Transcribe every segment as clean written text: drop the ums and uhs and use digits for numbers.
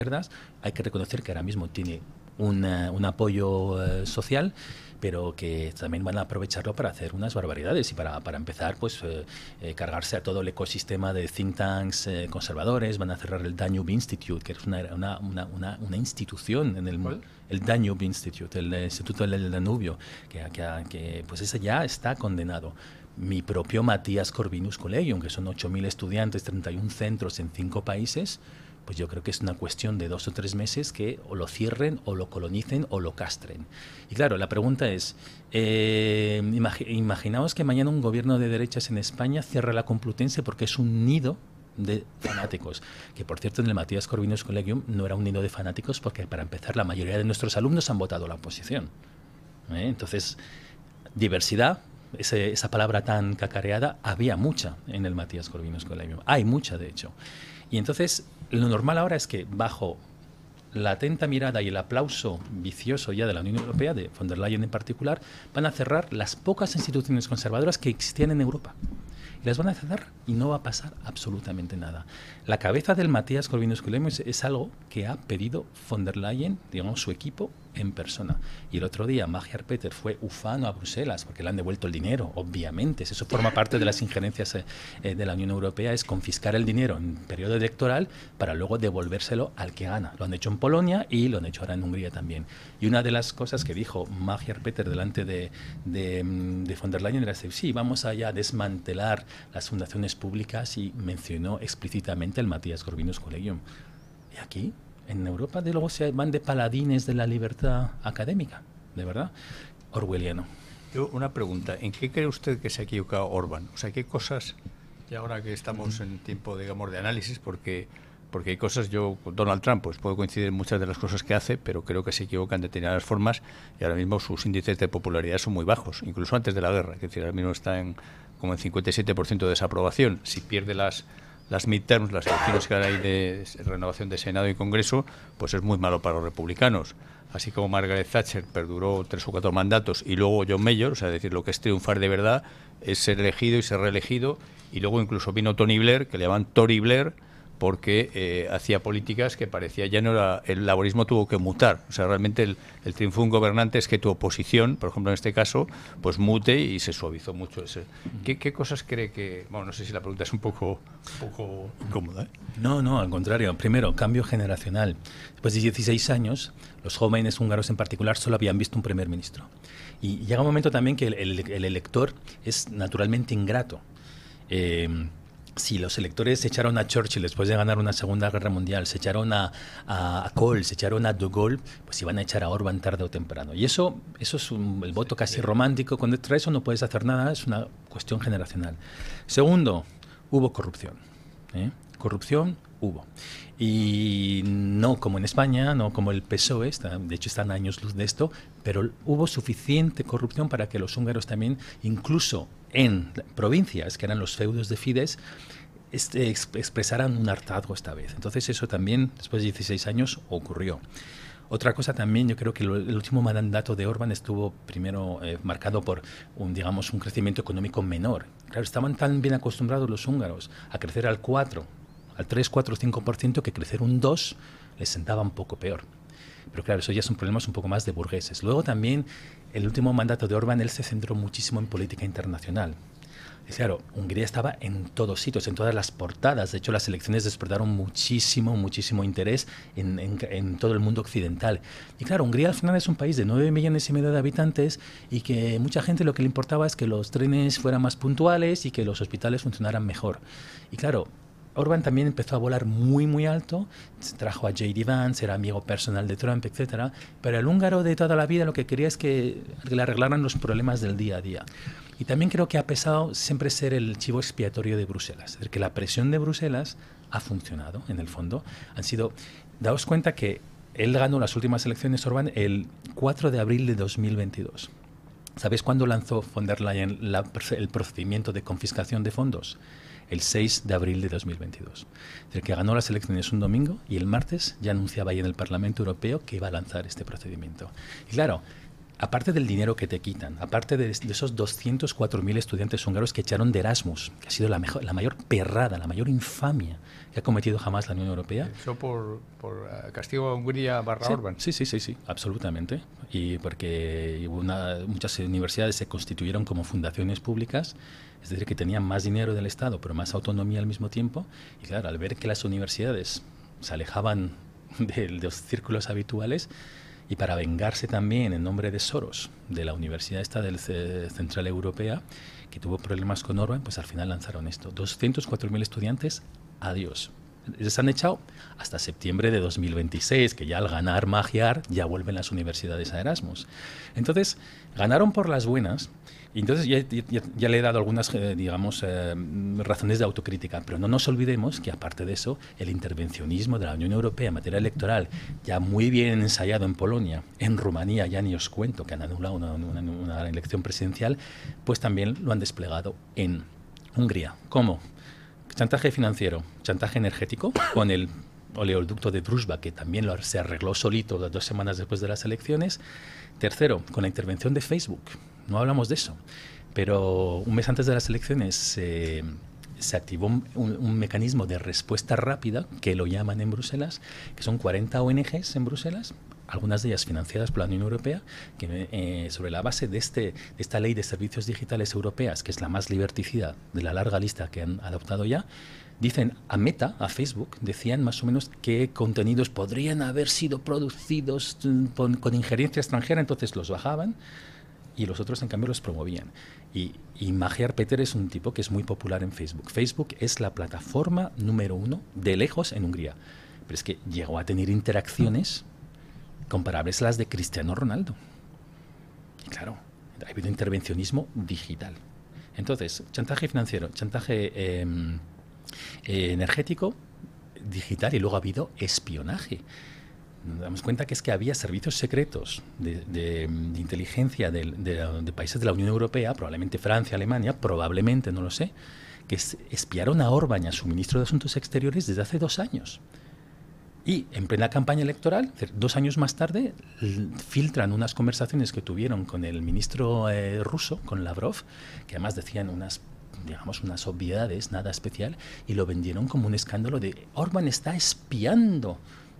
izquierdas, hay que reconocer que ahora mismo tiene un apoyo social, pero que también van a aprovecharlo para hacer unas barbaridades y para empezar, pues cargarse a todo el ecosistema de think tanks conservadores. Van a cerrar el Danube Institute, que es una institución en el Danube Institute, el Instituto del Danubio, que pues ese ya está condenado. Mi propio Matías Corvinus Collegium, que son 8.000 estudiantes, 31 centros en 5 países, pues yo creo que es una cuestión de 2 o 3 meses que o lo cierren, o lo colonicen, o lo castren. Y claro, la pregunta es, imaginaos que mañana un gobierno de derechas en España cierra la Complutense porque es un nido de fanáticos, que por cierto en el Matías Corvinus Collegium no era un nido de fanáticos, porque para empezar la mayoría de nuestros alumnos han votado la oposición. Entonces, diversidad, esa palabra tan cacareada, había mucha en el Matías Corvinus Collegium, hay mucha de hecho. Y entonces lo normal ahora es que bajo la atenta mirada y el aplauso vicioso ya de la Unión Europea, de von der Leyen en particular, van a cerrar las pocas instituciones conservadoras que existían en Europa. Y las van a cerrar y no va a pasar absolutamente nada. La cabeza del Matías Corvinus Collegium es algo que ha pedido von der Leyen, digamos, su equipo en persona. Y el otro día Magyar Péter fue ufano a Bruselas porque le han devuelto el dinero, obviamente. Eso forma parte de las injerencias de la Unión Europea, es confiscar el dinero en periodo electoral para luego devolvérselo al que gana. Lo han hecho en Polonia y lo han hecho ahora en Hungría también. Y una de las cosas que dijo Magyar Péter delante de von der Leyen era decir, sí, vamos allá a desmantelar las fundaciones públicas, y mencionó explícitamente el Matías Corvinus Collegium. Y aquí, en Europa, de luego se van de paladines de la libertad académica, de verdad, orwelliano. Yo, una pregunta, ¿en qué cree usted que se ha equivocado Orbán? O sea, ¿qué cosas, y ahora que estamos en tiempo, digamos, de análisis, porque hay cosas, yo con Donald Trump pues puedo coincidir en muchas de las cosas que hace, pero creo que se equivoca en determinadas formas, y ahora mismo sus índices de popularidad son muy bajos, incluso antes de la guerra, es decir, ahora mismo está como en 57% de desaprobación. Si pierde las midterms, las elecciones que hay de renovación de Senado y Congreso, pues es muy malo para los republicanos. Así como Margaret Thatcher perduró 3 o 4 mandatos, y luego John Major, o sea, decir, lo que es triunfar de verdad es ser elegido y ser reelegido, y luego incluso vino Tony Blair, que le llaman Tory Blair, porque hacía políticas que parecía ya no era, el laborismo tuvo que mutar. O sea, realmente el triunfo de un gobernante es que tu oposición, por ejemplo en este caso, pues mute, y se suavizó mucho ese. ¿Qué cosas cree que...? Bueno, no sé si la pregunta es un poco incómoda, ¿eh? No, al contrario. Primero, cambio generacional. Después de 16 años, los jóvenes húngaros en particular solo habían visto un primer ministro. Y llega un momento también que el elector es naturalmente ingrato. Si los electores se echaron a Churchill después de ganar una Segunda Guerra Mundial, se echaron a Kohl, se echaron a De Gaulle, pues iban a echar a Orbán tarde o temprano. Y eso es el voto casi romántico. Contra eso no puedes hacer nada, es una cuestión generacional. Segundo, hubo corrupción. Corrupción hubo. Y no como en España, no como el PSOE, de hecho están años luz de esto, pero hubo suficiente corrupción para que los húngaros también, incluso en provincias que eran los feudos de Fidesz, expresaran un hartazgo esta vez. Entonces eso también, después de 16 años, ocurrió. Otra cosa también, yo creo que el último mandato de Orbán estuvo primero marcado por un crecimiento económico menor. Claro, estaban tan bien acostumbrados los húngaros a crecer al 3, 4, 5%, que crecer un 2 les sentaba un poco peor. Pero claro, eso ya son problemas un poco más de burgueses. Luego también, el último mandato de Orbán, él se centró muchísimo en política internacional. Y claro, Hungría estaba en todos sitios, en todas las portadas. De hecho, las elecciones despertaron muchísimo interés en todo el mundo occidental. Y claro, Hungría al final es un país de 9,5 millones de habitantes, y que mucha gente lo que le importaba es que los trenes fueran más puntuales y que los hospitales funcionaran mejor. Y claro, Orbán también empezó a volar muy alto, se trajo a J.D. Vance, era amigo personal de Trump, etcétera, pero el húngaro de toda la vida lo que quería es que le arreglaran los problemas del día a día. Y también creo que ha pesado siempre ser el chivo expiatorio de Bruselas, es decir, que la presión de Bruselas ha funcionado, en el fondo. Daos cuenta que él ganó las últimas elecciones, Orbán, el 4 de abril de 2022. ¿Sabéis cuándo lanzó von der Leyen el procedimiento de confiscación de fondos? El 6 de abril de 2022. Es decir, que ganó las elecciones un domingo, y el martes ya anunciaba ahí en el Parlamento Europeo que iba a lanzar este procedimiento. Y claro, aparte del dinero que te quitan, aparte de esos 204.000 estudiantes húngaros que echaron de Erasmus, que ha sido la mayor perrada, la mayor infamia que ha cometido jamás la Unión Europea. Eso por castigo a Hungría / Orbán. Sí, absolutamente. Y porque muchas universidades se constituyeron como fundaciones públicas, es decir, que tenían más dinero del Estado, pero más autonomía al mismo tiempo. Y claro, al ver que las universidades se alejaban de los círculos habituales, y para vengarse también en nombre de Soros, de la Universidad Central Europea, que tuvo problemas con Orbán, pues al final lanzaron esto. 204.000 estudiantes, adiós. Les han echado hasta septiembre de 2026, que ya al ganar Magyar ya vuelven las universidades a Erasmus. Entonces, ganaron por las buenas. Y entonces ya le he dado algunas, razones de autocrítica, pero no nos olvidemos que aparte de eso, el intervencionismo de la Unión Europea en materia electoral, ya muy bien ensayado en Polonia, en Rumanía, ya ni os cuento que han anulado una elección presidencial, pues también lo han desplegado en Hungría. ¿Cómo? Chantaje financiero, chantaje energético con el oleoducto de Druzhba, que también se arregló solito 2 semanas después de las elecciones. Tercero, con la intervención de Facebook. No hablamos de eso, pero un mes antes de las elecciones se activó un mecanismo de respuesta rápida, que lo llaman en Bruselas, que son 40 ONGs en Bruselas, algunas de ellas financiadas por la Unión Europea, que sobre la base de esta ley de servicios digitales europeas, que es la más liberticida de la larga lista que han adoptado ya, dicen a Meta, a Facebook, decían más o menos qué contenidos podrían haber sido producidos con injerencia extranjera, entonces los bajaban y los otros en cambio los promovían. Y Magyar Péter es un tipo que es muy popular en Facebook. Facebook es la plataforma número 1 de lejos en Hungría, pero es que llegó a tener interacciones comparables a las de Cristiano Ronaldo. Y claro, ha habido intervencionismo digital. Entonces, chantaje financiero, chantaje energético, digital, y luego ha habido espionaje. Nos damos cuenta que es que había servicios secretos de inteligencia de países de la Unión Europea, probablemente Francia, Alemania, probablemente, no lo sé, que espiaron a Orbán y a su ministro de Asuntos Exteriores desde hace 2 años. Y en plena campaña electoral, 2 años más tarde, filtran unas conversaciones que tuvieron con el ministro ruso, con Lavrov, que además decían unas obviedades, nada especial, y lo vendieron como un escándalo de Orbán está espiando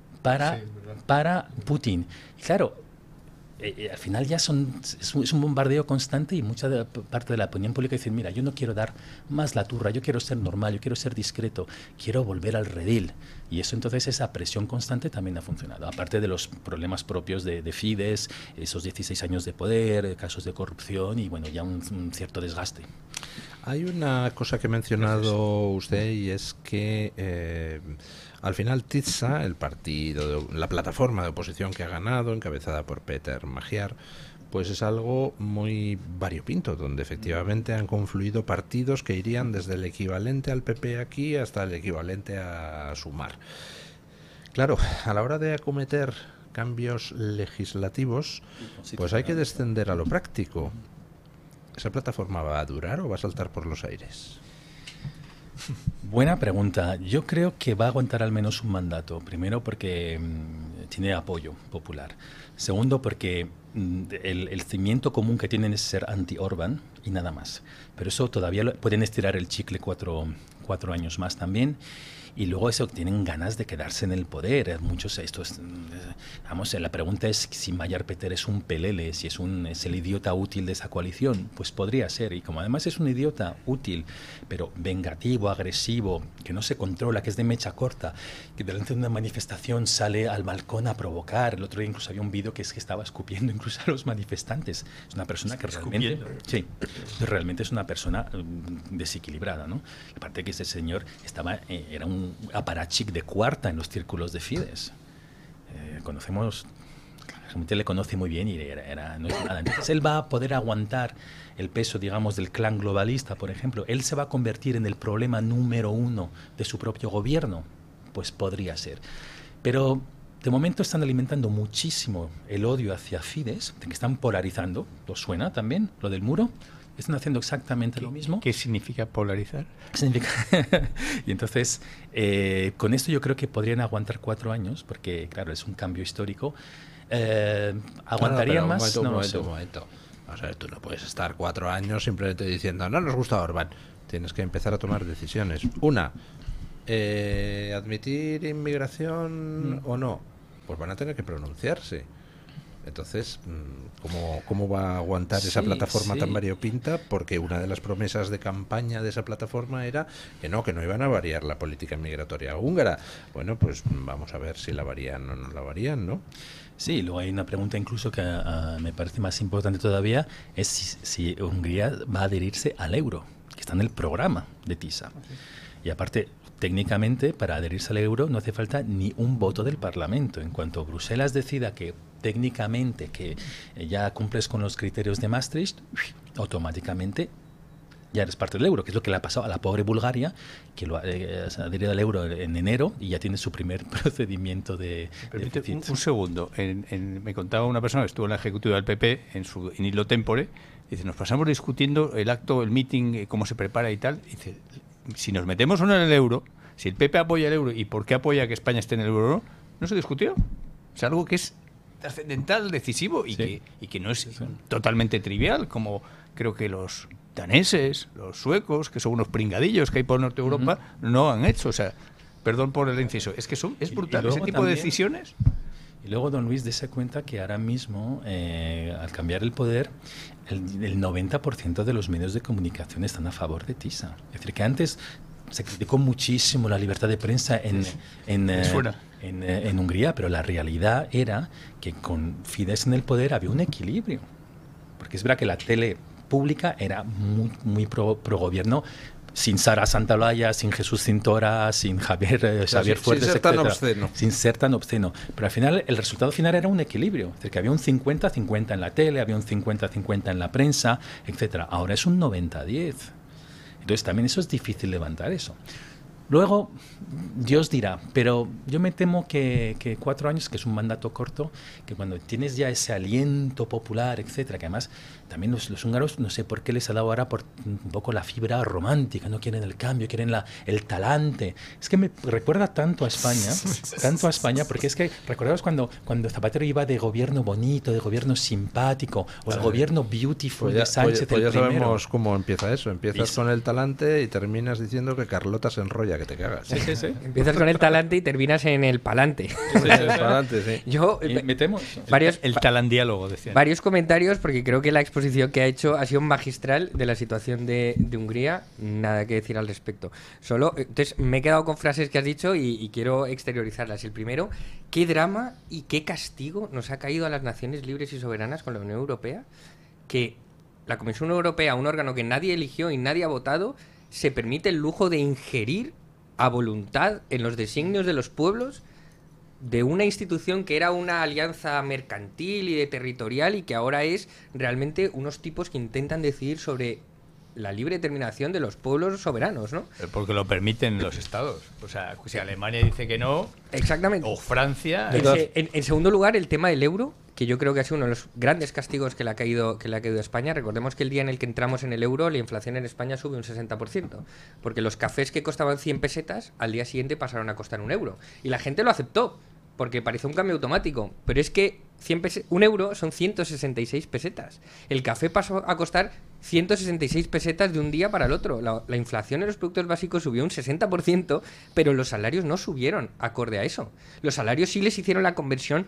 para Putin. Y claro, al final ya es un bombardeo constante, y mucha parte de la opinión pública dice, mira, yo no quiero dar más la turra, yo quiero ser normal, yo quiero ser discreto, quiero volver al redil. Y eso, entonces, esa presión constante también ha funcionado, aparte de los problemas propios de Fidesz, esos 16 años de poder, casos de corrupción y bueno, ya un cierto desgaste. Hay una cosa que ha mencionado usted, y es que al final TISA, el partido, la plataforma de oposición que ha ganado, encabezada por Péter Magyar, pues es algo muy variopinto, donde efectivamente han confluido partidos que irían desde el equivalente al PP aquí hasta el equivalente a Sumar. Claro, a la hora de acometer cambios legislativos, pues hay que descender a lo práctico. ¿Esa plataforma va a durar o va a saltar por los aires? Buena pregunta. Yo creo que va a aguantar al menos un mandato. Primero porque tiene apoyo popular. Segundo porque el cimiento común que tienen es ser anti-Orbán y nada más. Pero eso todavía pueden estirar el chicle 4 años más también. Y luego eso, tienen ganas de quedarse en el poder. Muchos la pregunta es si Magyar Péter es un pelele, si es el idiota útil de esa coalición. Pues podría ser. Y como además es un idiota útil, pero vengativo, agresivo, que no se controla, que es de mecha corta, que delante de una manifestación sale al balcón a provocar. El otro día incluso había un vídeo que estaba escupiendo incluso a los manifestantes. Es una persona que realmente es una persona desequilibrada, ¿no? Aparte que ese señor era un aparachic de cuarta en los círculos de Fidesz. La gente le conoce muy bien y no es nada. Entonces él va a poder aguantar el peso, digamos, del clan globalista, por ejemplo. Él se va a convertir en el problema número 1 de su propio gobierno. Pues podría ser. Pero de momento están alimentando muchísimo el odio hacia Fidesz, que están polarizando. ¿Os suena también lo del muro? están haciendo exactamente lo mismo. ¿Qué significa polarizar? ¿Qué significa? Y entonces, con esto yo creo que podrían aguantar 4 años, porque claro, es un cambio histórico. ¿Aguantarían más? Un momento. O sea, tú no puedes estar 4 años simplemente diciendo, no nos gusta Orbán. Tienes que empezar a tomar decisiones. Una, admitir inmigración o no. Pues van a tener que pronunciarse. Entonces, ¿cómo va a aguantar esa plataforma tan variopinta? Porque una de las promesas de campaña de esa plataforma era que no iban a variar la política migratoria húngara. Bueno, pues vamos a ver si la varían o no la varían, ¿no? Sí, luego hay una pregunta incluso que me parece más importante todavía, es si Hungría va a adherirse al euro, que está en el programa de TISA. Y aparte, técnicamente, para adherirse al euro no hace falta ni un voto del Parlamento. En cuanto Bruselas decida que técnicamente que ya cumples con los criterios de Maastricht, automáticamente ya eres parte del euro, que es lo que le ha pasado a la pobre Bulgaria, que se ha adherido al euro en enero y ya tiene su primer procedimiento de déficit. Un segundo. Me contaba una persona que estuvo en la ejecutiva del PP, en Illo Tempore, dice, nos pasamos discutiendo el acto, el meeting, cómo se prepara y tal. Dice, si nos metemos o no en el euro, si el PP apoya el euro y por qué apoya que España esté en el euro, no se discutió. Es algo que es trascendental, decisivo y que no es totalmente trivial, como creo que los daneses, los suecos, que son unos pringadillos que hay por Norte de Europa, no han hecho. O sea, perdón por el inciso, es que es brutal ese tipo de decisiones. Y luego don Luis dése cuenta que ahora mismo, al cambiar el poder, el 90% de los medios de comunicación están a favor de TISA. Es decir, que antes se criticó muchísimo la libertad de prensa en Hungría, pero la realidad era que con Fidesz en el poder había un equilibrio. Porque es verdad que la tele pública era muy pro gobierno, sin Sara Santaolalla, sin Jesús Cintora, sin Javier Fuertes, sin ser tan obsceno. Sin ser tan obsceno. Pero al final, el resultado final era un equilibrio. Es decir, que había un 50-50 en la tele, había un 50-50 en la prensa, etcétera. Ahora es un 90-10. Entonces también eso es difícil levantar eso. Luego, Dios dirá, pero yo me temo que 4 años, que es un mandato corto, que cuando tienes ya ese aliento popular, etcétera, que además también los húngaros, no sé por qué les ha dado ahora por un poco la fibra romántica, no quieren el cambio, quieren el talante. Es que me recuerda tanto a España, porque es que recordaos cuando Zapatero iba de gobierno bonito, de gobierno simpático, o el gobierno beautiful de Sánchez pues el ya primero. Sabemos cómo empieza eso. Empiezas con el talante y terminas diciendo que Carlota se enrolla, que te cagas. Sí. Empiezas con el talante y terminas en el palante. Sí. Yo Me temo. El talandiálogo, decían. Varios comentarios, porque creo que la exposición que ha hecho ha sido magistral de la situación de Hungría. Nada que decir al respecto. Entonces me he quedado con frases que has dicho y quiero exteriorizarlas. El primero, qué drama y qué castigo nos ha caído a las naciones libres y soberanas con la Unión Europea, que la Comisión Europea, un órgano que nadie eligió y nadie ha votado, se permite el lujo de ingerir a voluntad en los designios de los pueblos de una institución que era una alianza mercantil y de territorial y que ahora es realmente unos tipos que intentan decidir sobre la libre determinación de los pueblos soberanos, ¿no? Porque lo permiten los estados. O sea, si Alemania dice que no, exactamente, o Francia. En segundo lugar, el tema del euro, que yo creo que ha sido uno de los grandes castigos que le ha caído a España. Recordemos que el día en el que entramos en el euro, la inflación en España sube un 60%, porque los cafés que costaban 100 pesetas, al día siguiente pasaron a costar 1 euro. Y la gente lo aceptó, porque parecía un cambio automático. Pero es que 1 euro son 166 pesetas. El café pasó a costar 166 pesetas de un día para el otro. La inflación en los productos básicos subió un 60%, pero los salarios no subieron acorde a eso. Los salarios sí les hicieron la conversión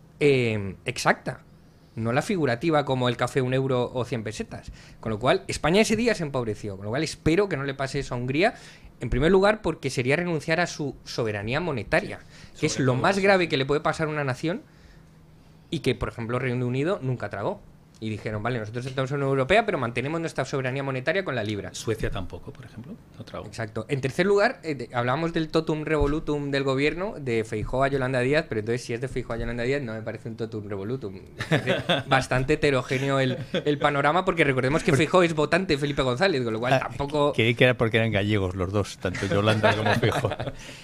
exacta, no la figurativa como el café 1 euro o 100 pesetas. Con lo cual, España ese día se empobreció. Con lo cual, espero que no le pase eso a Hungría. En primer lugar, porque sería renunciar a su soberanía monetaria, que es lo más grave que le puede pasar a una nación y que, por ejemplo, Reino Unido nunca tragó. Y dijeron, vale, nosotros estamos en la Unión Europea, pero mantenemos nuestra soberanía monetaria con la libra. Suecia tampoco, por ejemplo, no tragó. Exacto. En tercer lugar, hablábamos del totum revolutum del gobierno, de Feijóo a Yolanda Díaz, pero entonces si es de Feijóo a Yolanda Díaz no me parece un totum revolutum. Bastante heterogéneo el panorama, porque recordemos que Feijóo es votante de Felipe González, con lo cual tampoco... Creí que era porque eran gallegos los dos, tanto Yolanda como Feijóo.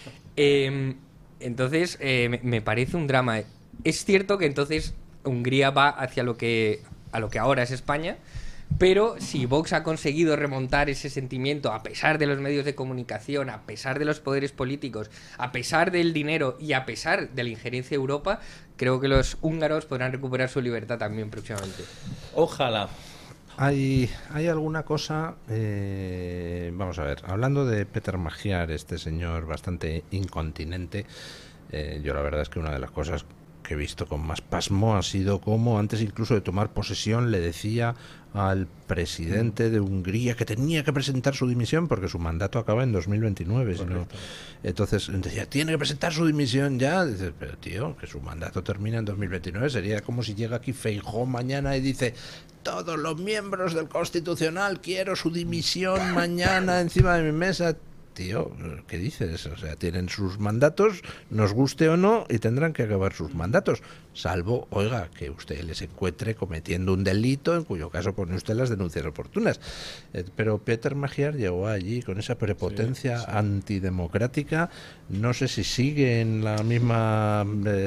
Entonces, me parece un drama. Es cierto que entonces Hungría va hacia a lo que ahora es España, Pero si Vox ha conseguido remontar ese sentimiento a pesar de los medios de comunicación, a pesar de los poderes políticos, a pesar del dinero y a pesar de la injerencia de Europa, creo que los húngaros podrán recuperar su libertad también próximamente. Ojalá. ¿Hay alguna cosa? Vamos a ver, hablando de Péter Magyar, este señor bastante incontinente, yo la verdad es que una de las cosas que he visto con más pasmo ha sido como antes incluso de tomar posesión le decía al presidente de Hungría que tenía que presentar su dimisión porque su mandato acaba en 2029. Entonces decía, tiene que presentar su dimisión ya. Dices, pero tío, que su mandato termina en 2029. Sería como si llega aquí Feijóo mañana y dice, todos los miembros del Constitucional quiero su dimisión mañana encima de mi mesa. Tío, ¿qué dices? O sea, tienen sus mandatos, nos guste o no, y tendrán que acabar sus mandatos, salvo, oiga, que usted les encuentre cometiendo un delito, en cuyo caso pone usted las denuncias oportunas. Pero Péter Magyar llegó allí con esa prepotencia antidemocrática, no sé si sigue en la misma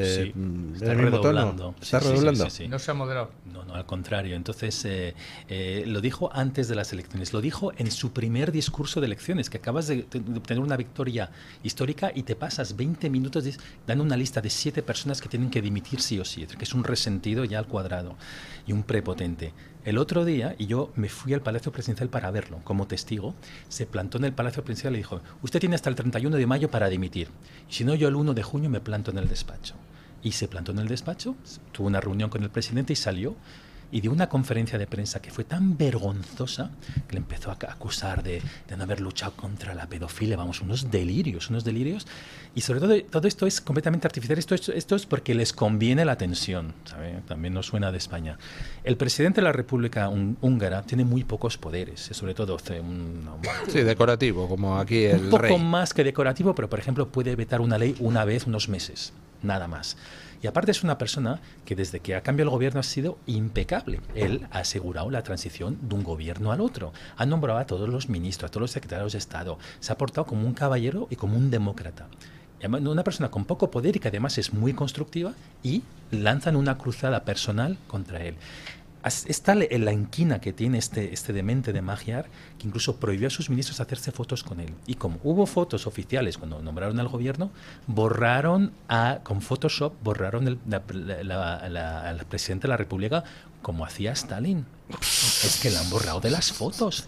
está redoblando. ¿Está redoblando? Sí. ¿No se ha moderado? No, al contrario. Entonces, lo dijo antes de las elecciones, lo dijo en su primer discurso de elecciones, que acabas de obtener una victoria histórica y te pasas 20 minutos dando una lista de 7 personas que tienen que dimitir sí o sí, que es un resentido ya al cuadrado y un prepotente. El otro día, y yo me fui al Palacio Presidencial para verlo, como testigo, se plantó en el Palacio Presidencial y dijo, usted tiene hasta el 31 de mayo para dimitir, y si no, yo el 1 de junio me planto en el despacho. Y se plantó en el despacho, tuvo una reunión con el presidente y salió, y dio una conferencia de prensa que fue tan vergonzosa que le empezó a acusar de no haber luchado contra la pedofilia. Vamos, unos delirios. Y sobre todo esto es completamente artificial. Esto es porque les conviene la tensión, ¿sabe? También nos suena de España. El presidente de la República Húngara tiene muy pocos poderes, sobre todo sí, decorativo, como aquí el un poco rey. Más que decorativo, pero por ejemplo puede vetar una ley una vez, unos meses, nada más. Y aparte es una persona que desde que ha cambiado el gobierno ha sido impecable. Él ha asegurado la transición de un gobierno al otro. Ha nombrado a todos los ministros, a todos los secretarios de Estado. Se ha portado como un caballero y como un demócrata. Una persona con poco poder y que además es muy constructiva, y lanzan una cruzada personal contra él. Está la inquina que tiene este demente de Magyar, que incluso prohibió a sus ministros hacerse fotos con él. Y como hubo fotos oficiales cuando nombraron al gobierno, con Photoshop borraron al presidente de la República como hacía Stalin. Es que le han borrado de las fotos.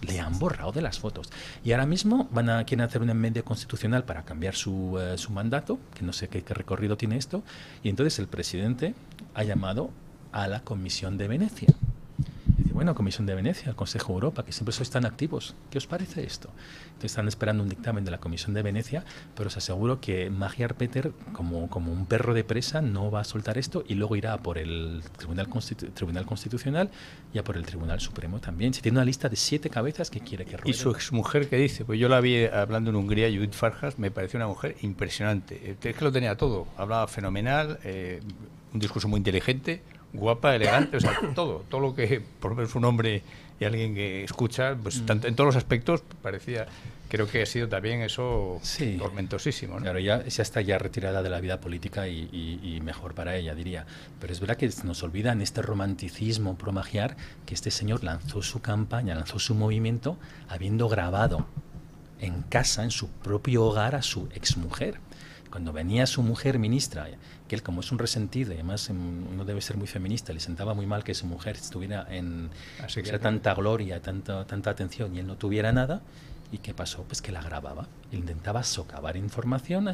Y ahora mismo quieren hacer una enmienda constitucional para cambiar su mandato, que no sé qué recorrido tiene esto, y entonces el presidente ha llamado a la Comisión de Venecia. Dice, bueno, Comisión de Venecia, el Consejo de Europa, que siempre sois tan activos, ¿qué os parece esto? Entonces están esperando un dictamen de la Comisión de Venecia, pero os aseguro que Magyar Péter, como un perro de presa, no va a soltar esto, y luego irá por el Tribunal Constitucional y a por el Tribunal Supremo también. Se tiene una lista de 7 cabezas que quiere que ruede. ¿Y su exmujer qué dice? Pues yo la vi hablando en Hungría, Judith Farkas, me pareció una mujer impresionante. Es que lo tenía todo, hablaba fenomenal, un discurso muy inteligente, guapa, elegante, o sea, todo lo que, por lo menos un hombre y alguien que escucha, pues tanto, en todos los aspectos parecía, creo que ha sido también eso tormentosísimo, ¿no? Claro, ya está ya retirada de la vida política y mejor para ella, diría. Pero es verdad que nos olvida en este romanticismo pro Magyar que este señor lanzó su campaña, lanzó su movimiento habiendo grabado en casa, en su propio hogar, a su exmujer. Cuando venía su mujer ministra, que él como es un resentido y además no debe ser muy feminista, le sentaba muy mal que su mujer estuviera tuviera tanta gloria, tanta atención, y él no tuviera nada. ¿Y qué pasó? Pues que la grababa. Él intentaba sacar información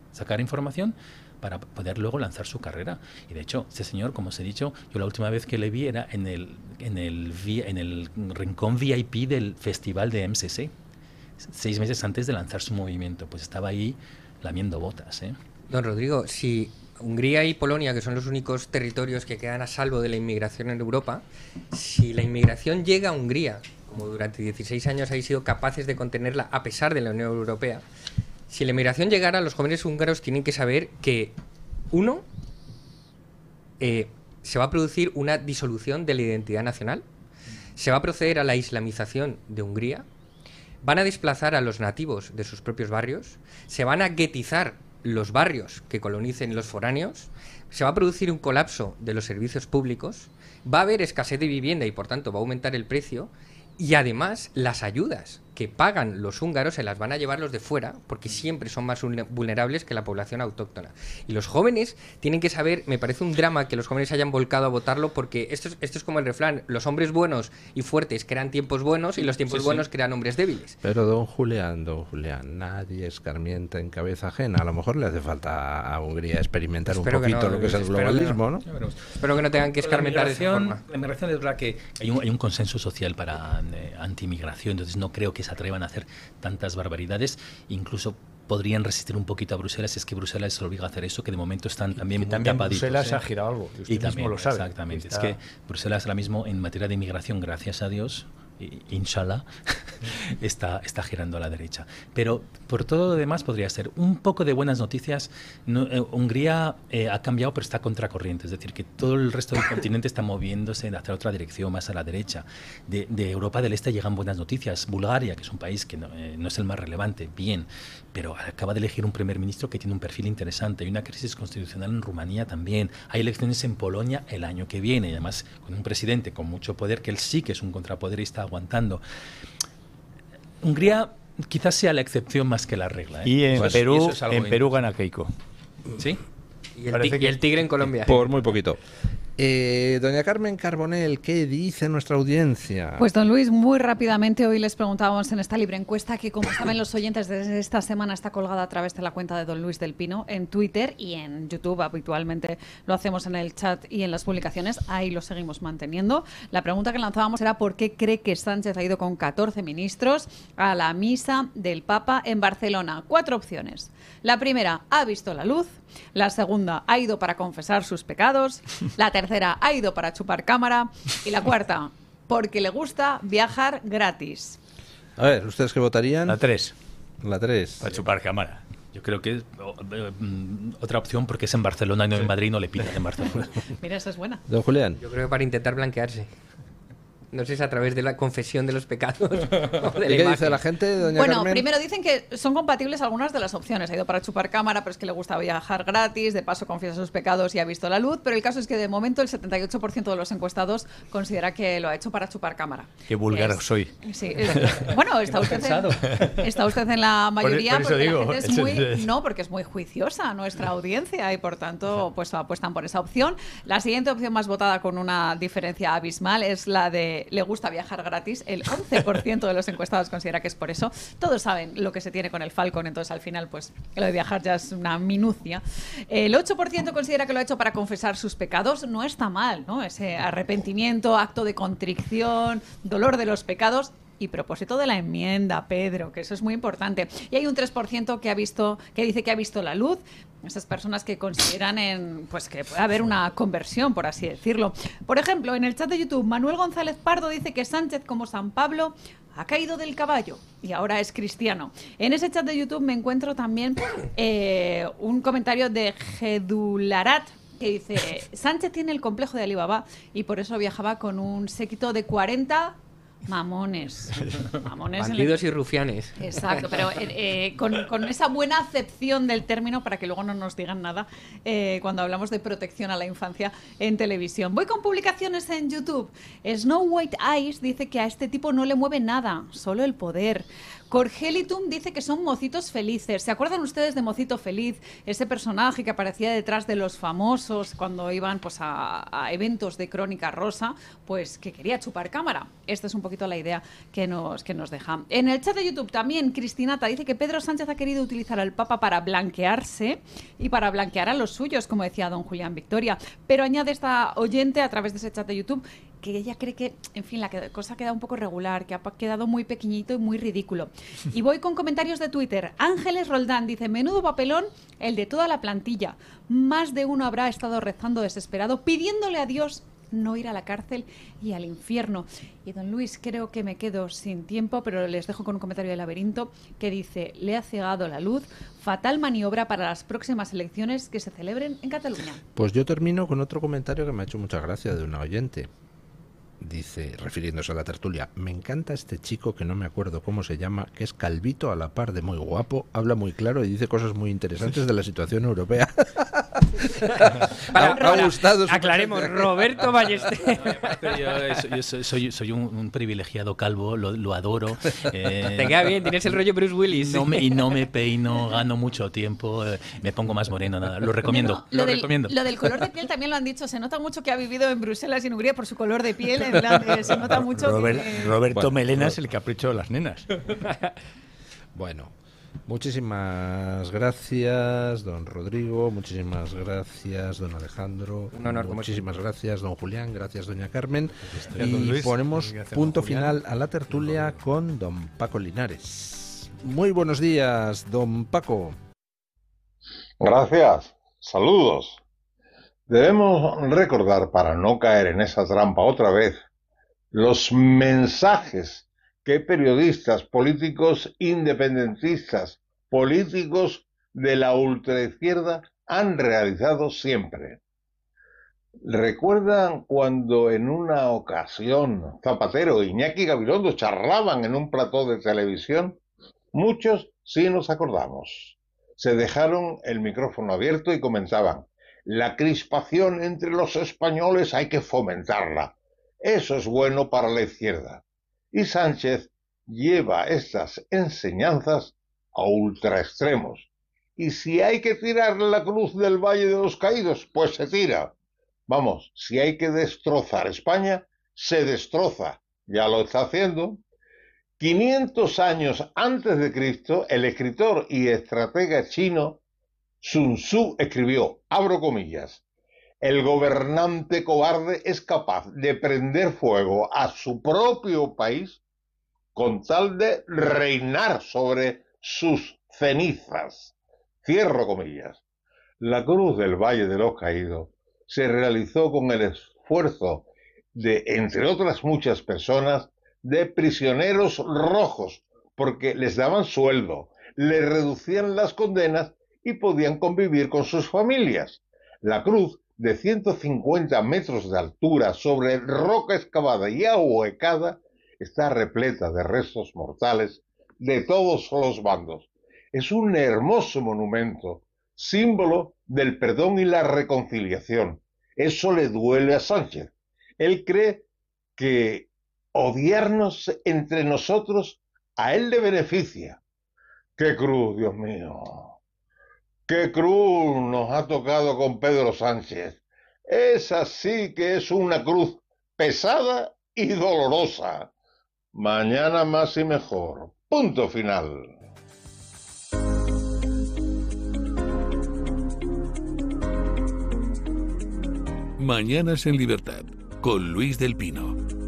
para poder luego lanzar su carrera. Y de hecho, este señor, como os he dicho, yo la última vez que le vi era en el rincón VIP del festival de MCC, 6 meses antes de lanzar su movimiento. Pues estaba ahí lamiendo botas, ¿eh? Don Rodrigo, si Hungría y Polonia, que son los únicos territorios que quedan a salvo de la inmigración en Europa, si la inmigración llega a Hungría, como durante 16 años habéis sido capaces de contenerla a pesar de la Unión Europea, si la inmigración llegara, los jóvenes húngaros tienen que saber que, uno, se va a producir una disolución de la identidad nacional, se va a proceder a la islamización de Hungría, van a desplazar a los nativos de sus propios barrios, se van a guetizar los barrios que colonicen los foráneos, se va a producir un colapso de los servicios públicos, va a haber escasez de vivienda y por tanto va a aumentar el precio, y además las ayudas que pagan los húngaros se las van a llevar los de fuera, porque siempre son más vulnerables que la población autóctona. Y los jóvenes tienen que saber, me parece un drama que los jóvenes se hayan volcado a votarlo, porque esto es como el refrán, los hombres buenos y fuertes crean tiempos buenos y los tiempos buenos crean hombres débiles. Pero don Julián, nadie escarmienta en cabeza ajena. A lo mejor le hace falta a Hungría experimentar un poquito lo que es el globalismo, ¿no? Espero que no tengan que escarmentar de esa forma. La inmigración es verdad que hay un consenso social para anti-inmigración, entonces no creo que se atrevan a hacer tantas barbaridades, incluso podrían resistir un poquito a Bruselas, es que Bruselas se obliga a hacer eso, que de momento están también muy tapaditos. Bruselas ha girado algo, y usted mismo lo sabe. Exactamente, es que Bruselas ahora mismo en materia de inmigración, gracias a Dios, inshallah, está girando a la derecha. Pero por todo lo demás podría ser un poco de buenas noticias. Hungría ha cambiado, pero está a contracorriente. Es decir, que todo el resto del continente está moviéndose hacia otra dirección, más a la derecha. De Europa del Este llegan buenas noticias. Bulgaria, que es un país que no es el más relevante, bien, pero acaba de elegir un primer ministro que tiene un perfil interesante. Hay una crisis constitucional en Rumanía también. Hay elecciones en Polonia el año que viene, y además con un presidente con mucho poder, que él sí que es un contrapoder y está aguantando. Hungría quizás sea la excepción más que la regla, ¿eh? Y en Pues, Perú, eso es Perú gana Keiko. ¿Sí? Y el tigre en Colombia. Por muy poquito. Doña Carmen Carbonell, ¿qué dice nuestra audiencia? Pues don Luis, muy rápidamente hoy les preguntábamos en esta libre encuesta que, como saben los oyentes, desde esta semana está colgada a través de la cuenta de don Luis del Pino en Twitter y en YouTube. Habitualmente lo hacemos en el chat y en las publicaciones, ahí lo seguimos manteniendo. La pregunta que lanzábamos era ¿por qué cree que Sánchez ha ido con 14 ministros a la misa del Papa en Barcelona? 4 opciones. La primera, ha visto la luz. La segunda, ha ido para confesar sus pecados. La tercera, ha ido para chupar cámara. Y la cuarta, porque le gusta viajar gratis. A ver, ¿ustedes qué votarían? La 3. La 3. Para chupar cámara. Yo creo que es otra opción, porque es en Barcelona y no en Madrid, no le pitan en Barcelona. Mira, esa es buena. Don Julián. Yo creo que para intentar blanquearse. No sé si es a través de la confesión de los pecados. O de ¿Y qué dice la gente, doña Bueno, Carmen? primero dicen que son compatibles algunas de las opciones. Ha ido para chupar cámara, pero es que le gusta viajar gratis, de paso confiesa sus pecados y ha visto la luz, pero el caso es que de momento el 78% de los encuestados considera que lo ha hecho para chupar cámara. Qué vulgar soy. Sí, bueno, está usted en la mayoría, por eso porque digo, la gente es muy, porque es muy juiciosa nuestra audiencia y por tanto pues apuestan por esa opción. La siguiente opción más votada con una diferencia abismal es la de le gusta viajar gratis. El 11% de los encuestados considera que es por eso. Todos saben lo que se tiene con el Falcon, entonces al final pues lo de viajar ya es una minucia. El 8% considera que lo ha hecho para confesar sus pecados. No está mal, ¿no? Ese arrepentimiento, acto de contrición, dolor de los pecados. Y propósito de la enmienda, Pedro, que eso es muy importante. Y hay un 3% que dice que ha visto la luz. Esas personas que consideran pues que puede haber una conversión, por así decirlo. Por ejemplo, en el chat de YouTube, Manuel González Pardo dice que Sánchez, como San Pablo, ha caído del caballo y ahora es cristiano. En ese chat de YouTube me encuentro también un comentario de Gedularat, que dice, Sánchez tiene el complejo de Alibaba y por eso viajaba con un séquito de 40... Mamones. Bandidos y rufianes. Exacto, pero con esa buena acepción del término para que luego no nos digan nada cuando hablamos de protección a la infancia en televisión. Voy con publicaciones en YouTube. Snow White Eyes dice que a este tipo no le mueve nada, solo el poder. Corgelitum dice que son mocitos felices. ¿Se acuerdan ustedes de Mocito Feliz? Ese personaje que aparecía detrás de los famosos cuando iban pues, a eventos de Crónica Rosa, pues que quería chupar cámara. Esta es un poquito la idea que nos deja. En el chat de YouTube también Cristinata dice que Pedro Sánchez ha querido utilizar al Papa para blanquearse y para blanquear a los suyos, como decía don Julián Victoria. Pero añade esta oyente a través de ese chat de YouTube que ella cree que, en fin, la cosa queda un poco regular, que ha quedado muy pequeñito y muy ridículo. Y voy con comentarios de Twitter. Ángeles Roldán dice, menudo papelón el de toda la plantilla. Más de uno habrá estado rezando desesperado, pidiéndole a Dios no ir a la cárcel y al infierno. Y don Luis, creo que me quedo sin tiempo, pero les dejo con un comentario de Laberinto que dice, le ha cegado la luz, fatal maniobra para las próximas elecciones que se celebren en Cataluña. Pues yo termino con otro comentario que me ha hecho mucha gracia de una oyente. dice, refiriéndose a la tertulia, me encanta este chico que no me acuerdo cómo se llama, que es calvito a la par de muy guapo, habla muy claro y dice cosas muy interesantes de la situación europea. Para, ha gustado. Aclaremos, Roberto Ballester. Yo soy un privilegiado calvo, lo adoro. Te queda bien, tienes el rollo Bruce Willis. No me peino, gano mucho tiempo, me pongo más moreno, nada. Lo recomiendo, No, recomiendo. Lo del color de piel también lo han dicho. Se nota mucho que ha vivido en Bruselas y en Hungría por su color de piel. En plan se nota mucho Roberto Melena es el capricho de las nenas. Bueno, muchísimas gracias, don Rodrigo, muchísimas gracias, don Alejandro, Un honor, muchísimas gracias, don Julián, gracias, doña Carmen. Don Y Luis, ponemos gracias, punto don Julián. final a la tertulia con don Paco Linares. Muy buenos días, don Paco. Gracias. Saludos. Debemos recordar, para no caer en esa trampa otra vez, los mensajes que periodistas, políticos independentistas, políticos de la ultraizquierda han realizado siempre. ¿Recuerdan cuando en una ocasión Zapatero e Iñaki Gabilondo charlaban en un plató de televisión? Muchos sí nos acordamos. Se dejaron el micrófono abierto y comentaban: la crispación entre los españoles hay que fomentarla. Eso es bueno para la izquierda. Y Sánchez lleva estas enseñanzas a ultraextremos. Y si hay que tirar la cruz del Valle de los Caídos, pues se tira. Vamos, si hay que destrozar España, se destroza. Ya lo está haciendo. 500 años antes de Cristo, el escritor y estratega chino Sun Tzu escribió, abro comillas, el gobernante cobarde es capaz de prender fuego a su propio país con tal de reinar sobre sus cenizas. Cierro comillas. La cruz del Valle de los Caídos se realizó con el esfuerzo de, entre otras muchas personas, de prisioneros rojos, porque les daban sueldo, les reducían las condenas y podían convivir con sus familias. La cruz, de 150 metros de altura sobre roca excavada y ahuecada, está repleta de restos mortales de todos los bandos. Es un hermoso monumento, símbolo del perdón y la reconciliación. Eso le duele a Sánchez. Él cree que odiarnos entre nosotros a él le beneficia. ¡Qué cruz, Dios mío! ¡Qué cruz nos ha tocado con Pedro Sánchez! Esa sí que es una cruz pesada y dolorosa. Mañana más y mejor. Punto final. Mañanas en Libertad, con Luis del Pino.